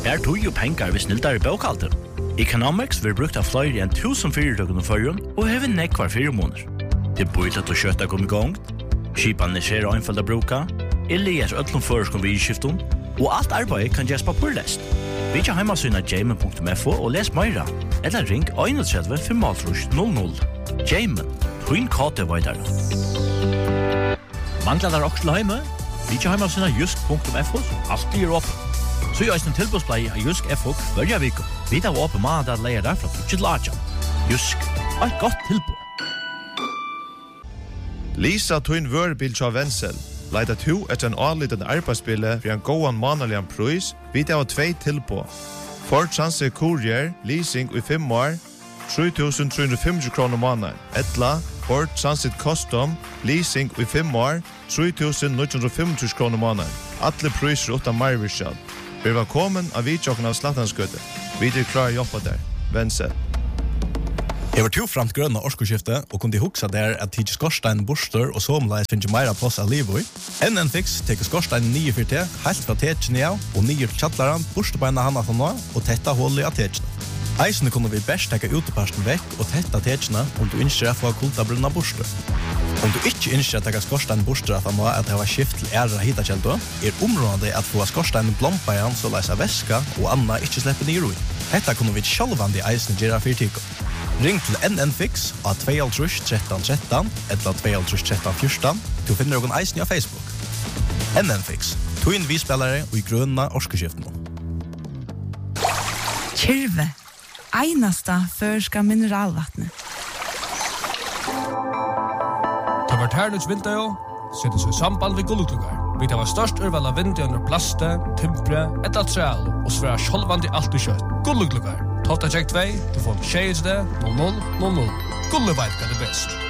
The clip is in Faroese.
Her tog jo pengar vi snilldare bokhalter. Economics vil brukt av flere enn 1000 fyrirtøkken og førjun, og hever nekvar 4 måneder. Det bøylet og kjøtta kom i gang, skipan ser og einfalda bruka, leser öllum føreskom vidskiftum, og alt arbeid kan gjøres papurlest. Vi ikke heimasyna jamen.fo og les meira, eller ring 31 500. Jamen, twin KT-veidare. Manglar der også heime? Vi ikke heimasyna jusk.fo, alt er åpen. Så gjør en tilbudsplei av Jusk FO hver vik. Vi tar åpen mandag leier der fra 2 til 8. Jusk, et godt tilbud. Lisa Twin Vørbil fra Wenzel. Leida 2 etter en anliten arbeidsbille for en gåan manalian pris. Vi tar 2 tilbud. Ford Transit Courier, leasing i 5 år, 3.350 kroner måneden. Etla, Ford Transit Custom, leasing i 5 år, 3.950 kroner måneden. Alle priser utan marvirskjall. Vi var kommet av vidtjokken av Slattanskøtte. Vi er klar å jobbe der. Wenzel. Jeg var 2 framt grønne årskoskifte og kunne huksa der at tidlig skorstein borster og somleis finner meira plass av livet i. NN-fix teker skorstein 9-4T, helt fra tetjene av, og 9 tjattlaren, borstebeina hana fra nå, og tetta hullet av tetjene. Eisene kunne vi best teka uteparsten vekk og tetta tetjene om du ønsker å få kultabrunna borster. Om du ikke ønsker å teka skorstein borster at han må at det var skift til ære hitakjeldo, området at få skorstein blompa igjen så leis av væska og anna ikke slipper ned i. Dette kunne vi sjálvandi eisene gjøre for tiko. Ring til NN-fix av 2-13-13 eller 2-13-14 til å finne noen eisene av Facebook. NN-fix, tog inn visspillere og i grønne årskoskiftene. Kyrve, einasta førska mineralvattnet. Det var tærnuts vinter jo, settes i samband ved gullutlugar. Vi tar størst urval av vinter under plaste, timpre, et atreal, og sværa sjolvandi alt i kjøtt. Gullutlugar. Tofta check 2, du får 6 0000. Gulleveit er det best.